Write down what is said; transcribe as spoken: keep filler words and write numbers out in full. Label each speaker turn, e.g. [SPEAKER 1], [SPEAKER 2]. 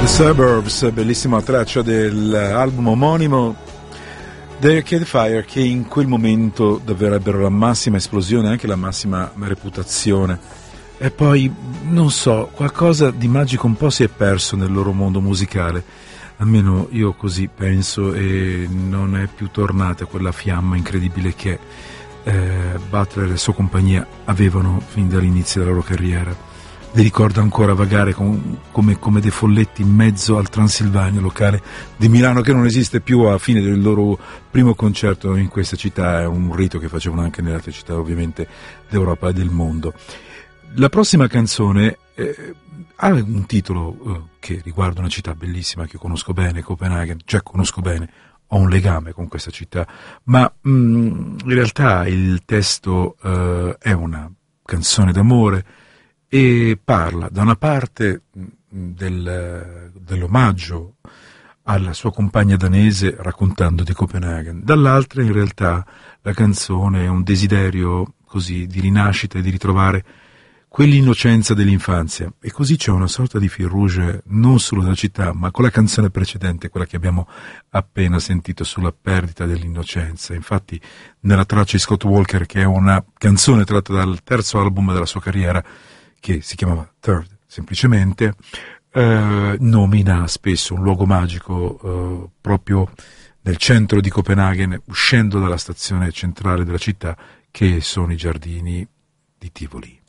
[SPEAKER 1] Suburbs, bellissima traccia dell'album omonimo dei Arcade Fire, che in quel momento davvero ebbero la massima esplosione, anche la massima reputazione, e poi non so, qualcosa di magico un po' si è perso nel loro mondo musicale, almeno io così penso, e non è più tornata quella fiamma incredibile che eh, Butler e la sua compagnia avevano fin dall'inizio della loro carriera. Vi ricordo ancora vagare con, come, come dei folletti in mezzo al Transilvania, locale di Milano che non esiste più, a fine del loro primo concerto in questa città. È un rito che facevano anche nelle altre città ovviamente d'Europa e del mondo. La prossima canzone eh, ha un titolo eh, che riguarda una città bellissima che conosco bene, Copenaghen, cioè conosco bene, ho un legame con questa città, ma mh, in realtà il testo eh, è una canzone d'amore e parla da una parte del, dell'omaggio alla sua compagna danese raccontando di Copenaghen, dall'altra in realtà la canzone è un desiderio così di rinascita e di ritrovare quell'innocenza dell'infanzia, e così c'è una sorta di fil rouge non solo della città, ma con la canzone precedente, quella che abbiamo appena sentito sulla perdita dell'innocenza. Infatti nella traccia di Scott Walker, che è una canzone tratta dal terzo album della sua carriera, che si chiamava Third semplicemente, eh, nomina spesso un luogo magico eh, proprio nel centro di Copenaghen, uscendo dalla stazione centrale della città, che sono i giardini di Tivoli.